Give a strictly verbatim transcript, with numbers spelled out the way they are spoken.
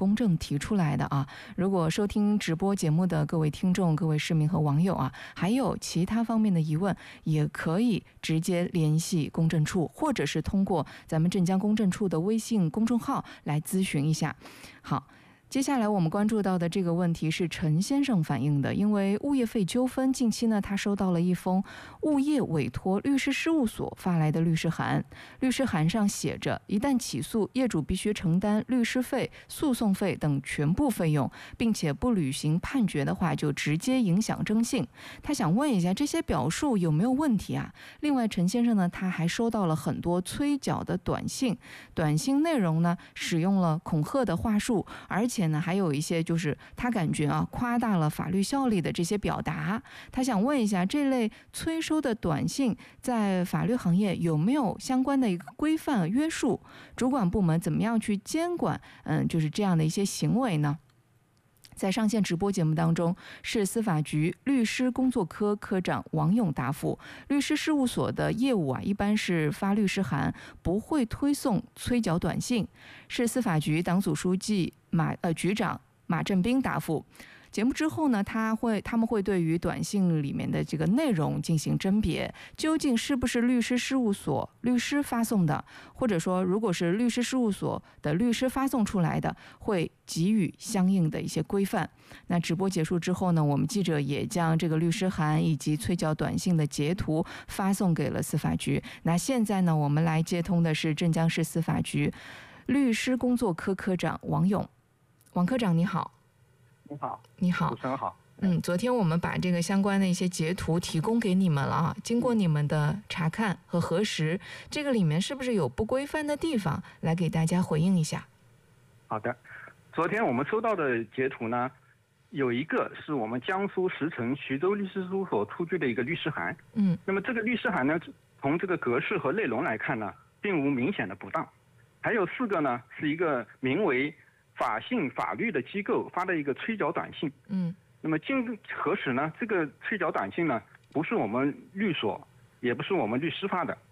公正提出来的啊。如果收听直播节目的各位听众、各位市民和网友啊，还有其他方面的疑问，也可以直接联系公证处，或者是通过咱们镇江公证处的微信公众号来咨询一下。好。接下来我们关注到的这个问题是陈先生反映的，因为物业费纠纷，近期呢他收到了一封物业委托律师事务所发来的律师函，律师函上写着，一旦起诉，业主必须承担律师费、诉讼费等全部费用，并且不履行判决的话，就直接影响征信。他想问一下，这些表述有没有问题啊？另外，陈先生呢，他还收到了很多催缴的短信，短信内容呢使用了恐吓的话术，而且呢，还有一些就是他感觉啊夸大了法律效力的这些表达。他想问一下，这类催收的短信在法律行业有没有相关的一个规范约束？主管部门怎么样去监管？嗯，就是这样的一些行为呢？在上线直播节目当中，市司法局律师工作科科长王勇答复，律师事务所的业务啊，一般是发律师函，不会推送催缴短信。市司法局党组书记马呃局长马振兵答复。节目之后呢，他会他们会对于短信里面的这个内容进行甄别，究竟是不是律师事务所律师发送的，或者说如果是律师事务所的律师发送出来的，会给予相应的一些规范。那直播结束之后呢，我们记者也将这个律师函以及催缴短信的截图发送给了司法局。那现在呢，我们来接通的是镇江市司法局律师工作科科长王勇。王科长你好。 你好， 你好， 主持人好。 嗯，昨天我们把这个相关的一些截图提供给你们了啊，经过你们的查看和核实，这个里面是不是有不规范的地方？来给大家回应一下。 好的，昨天我们收到的截图呢，有一个是我们江苏石城徐州律师事务所出具的一个律师函。 嗯， 那么这个律师函呢，从这个格式和内容来看呢，并无明显的不当。还有四个呢，是一个名为法信法律的机构发的一个催缴短信。 嗯， 那么经核实呢，这个催缴短信呢，不是我们律所，也不是我们律师发的，